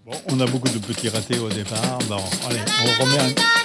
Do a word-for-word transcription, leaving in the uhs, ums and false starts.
Bon, on a beaucoup de petits ratés au départ. Bon, allez, on remet un...